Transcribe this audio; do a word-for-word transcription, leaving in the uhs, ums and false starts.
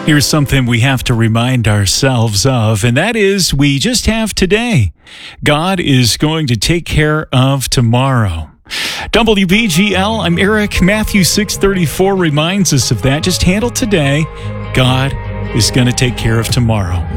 Here's something we have to remind ourselves of, and that is we just have today. God is going to take care of tomorrow. W B G L, I'm Eric. Matthew six thirty-four reminds us of that. Just handle today. God is going to take care of tomorrow.